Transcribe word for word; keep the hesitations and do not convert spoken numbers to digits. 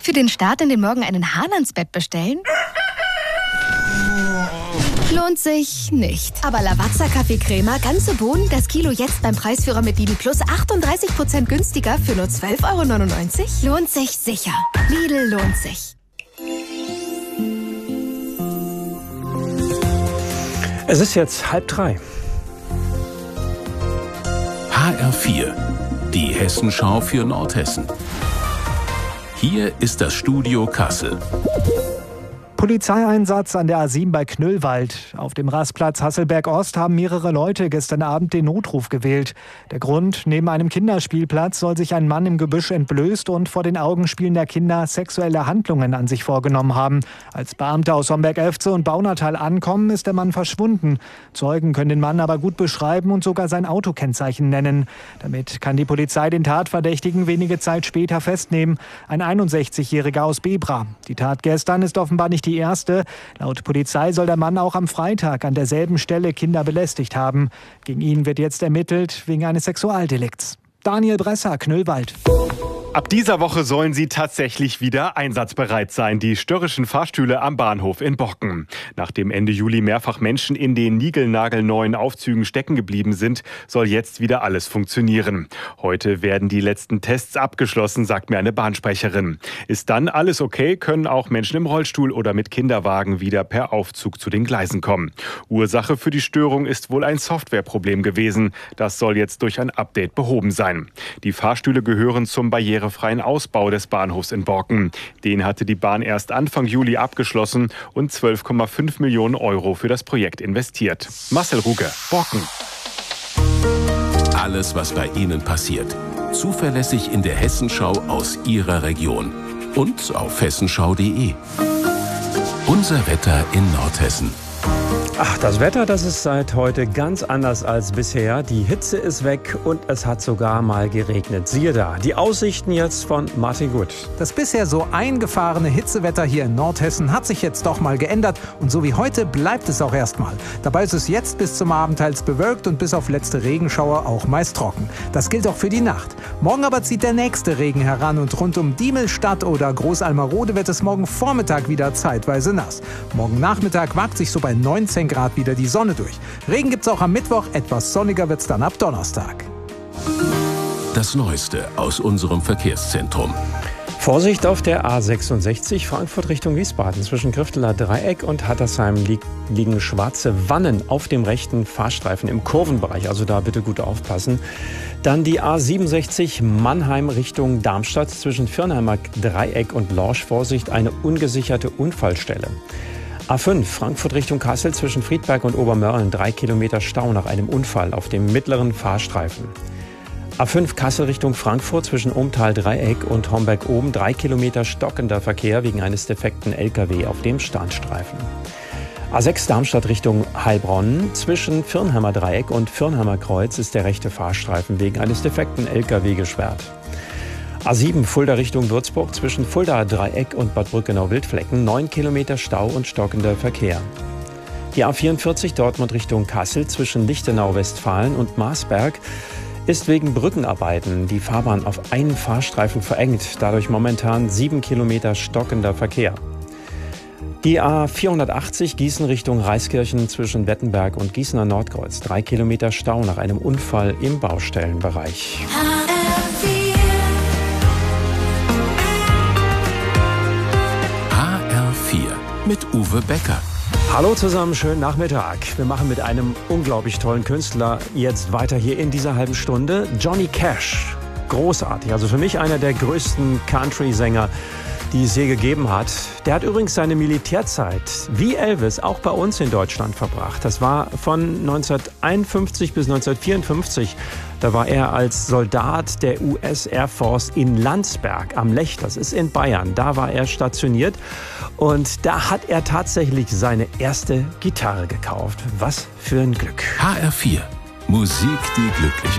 Für den Start in den Morgen einen Hahn ans Bett bestellen? Lohnt sich nicht. Aber Lavazza Kaffee-Crema, ganze Bohnen, das Kilo jetzt beim Preisführer mit Lidl Plus achtunddreißig Prozent günstiger für nur zwölf Euro neunundneunzig? Lohnt sich sicher. Lidl lohnt sich. Es ist jetzt halb drei. H R vier, die Hessenschau für Nordhessen. Hier ist das Studio Kassel. Polizeieinsatz an der A sieben bei Knüllwald. Auf dem Rastplatz Hasselberg-Ost haben mehrere Leute gestern Abend den Notruf gewählt. Der Grund: Neben einem Kinderspielplatz soll sich ein Mann im Gebüsch entblößt und vor den Augen spielender Kinder sexuelle Handlungen an sich vorgenommen haben. Als Beamte aus Homberg-Efze und Baunatal ankommen, ist der Mann verschwunden. Zeugen können den Mann aber gut beschreiben und sogar sein Autokennzeichen nennen. Damit kann die Polizei den Tatverdächtigen wenige Zeit später festnehmen. Ein einundsechzigjähriger aus Bebra. Die Tat gestern ist offenbar nicht die erste. Laut Polizei soll der Mann auch am Freitag an derselben Stelle Kinder belästigt haben. Gegen ihn wird jetzt ermittelt wegen eines Sexualdelikts. Daniel Bresser, Knüllwald. Ab dieser Woche sollen sie tatsächlich wieder einsatzbereit sein, die störrischen Fahrstühle am Bahnhof in Bocken. Nachdem Ende Juli mehrfach Menschen in den niegelnagelneuen Aufzügen stecken geblieben sind, soll jetzt wieder alles funktionieren. Heute werden die letzten Tests abgeschlossen, sagt mir eine Bahnsprecherin. Ist dann alles okay, können auch Menschen im Rollstuhl oder mit Kinderwagen wieder per Aufzug zu den Gleisen kommen. Ursache für die Störung ist wohl ein Softwareproblem gewesen. Das soll jetzt durch ein Update behoben sein. Die Fahrstühle gehören zum Barriere freien Ausbau des Bahnhofs in Borken. Den hatte die Bahn erst Anfang Juli abgeschlossen und zwölf Komma fünf Millionen Euro für das Projekt investiert. Marcel Ruge, Borken. Alles, was bei Ihnen passiert. Zuverlässig in der Hessenschau aus Ihrer Region. Und auf hessenschau punkt de. Unser Wetter in Nordhessen. Ach, das Wetter, das ist seit heute ganz anders als bisher. Die Hitze ist weg und es hat sogar mal geregnet. Siehe da, die Aussichten jetzt von Martin Gut. Das bisher so eingefahrene Hitzewetter hier in Nordhessen hat sich jetzt doch mal geändert. Und so wie heute bleibt es auch erstmal. Dabei ist es jetzt bis zum Abend teils bewölkt und bis auf letzte Regenschauer auch meist trocken. Das gilt auch für die Nacht. Morgen aber zieht der nächste Regen heran und rund um Diemelstadt oder Großalmarode wird es morgen Vormittag wieder zeitweise nass. Morgen Nachmittag wagt sich so bei neunzehn Grad wieder die Sonne durch. Regen gibt's auch am Mittwoch, etwas sonniger wird's dann ab Donnerstag. Das Neueste aus unserem Verkehrszentrum. Vorsicht auf der A sechsundsechzig Frankfurt Richtung Wiesbaden. Zwischen Grifteler Dreieck und Hattersheim li- liegen schwarze Wannen auf dem rechten Fahrstreifen im Kurvenbereich. Also da bitte gut aufpassen. Dann die A siebenundsechzig Mannheim Richtung Darmstadt. Zwischen Firnheimer Dreieck und Lorsch. Vorsicht, eine ungesicherte Unfallstelle. A fünf Frankfurt Richtung Kassel zwischen Friedberg und Obermörlen. Drei Kilometer Stau nach einem Unfall auf dem mittleren Fahrstreifen. A fünf Kassel Richtung Frankfurt zwischen Ohmtal-Dreieck und Homberg-Oben. Drei Kilometer stockender Verkehr wegen eines defekten L K W auf dem Standstreifen. A sechs Darmstadt Richtung Heilbronn. Zwischen Firnheimer Dreieck und Firnheimer Kreuz ist der rechte Fahrstreifen wegen eines defekten L K W gesperrt. A sieben Fulda Richtung Würzburg zwischen Fulda Dreieck und Bad Brückenau-Wildflecken. Neun Kilometer Stau und stockender Verkehr. Die A vierundvierzig Dortmund Richtung Kassel zwischen Lichtenau-Westfalen und Marsberg ist wegen Brückenarbeiten die Fahrbahn auf einen Fahrstreifen verengt. Dadurch momentan sieben Kilometer stockender Verkehr. Die A vierhundertachtzig Gießen Richtung Reiskirchen zwischen Wettenberg und Gießener Nordkreuz. Drei Kilometer Stau nach einem Unfall im Baustellenbereich. H R vier mit Uwe Becker. Hallo zusammen, schönen Nachmittag. Wir machen mit einem unglaublich tollen Künstler jetzt weiter hier in dieser halben Stunde. Johnny Cash, großartig. Also für mich einer der größten Country-Sänger, die es je gegeben hat. Der hat übrigens seine Militärzeit, wie Elvis, auch bei uns in Deutschland verbracht. Das war von neunzehnhunderteinundfünfzig bis neunzehnhundertvierundfünfzig. Da war er als Soldat der U S Air Force in Landsberg am Lech, das ist in Bayern. Da war er stationiert und da hat er tatsächlich seine erste Gitarre gekauft. Was für ein Glück. H R vier, Musik, die glücklich